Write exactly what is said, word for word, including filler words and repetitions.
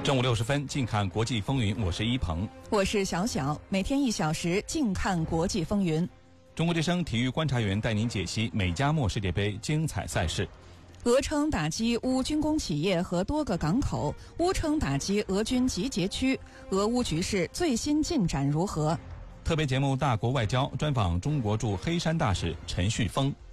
正午六十分，近看国际风云，我是一鹏， 我是小小，每天一小时，近看国际风云。 中国之声体育观察员带您解析美加墨世界杯精彩赛事。 俄称打击乌军工企业和多个港口，乌称打击俄军集结区，俄乌局势最新进展如何？ 特别节目《大国外交》专访中国驻黑山大使陈旭峰。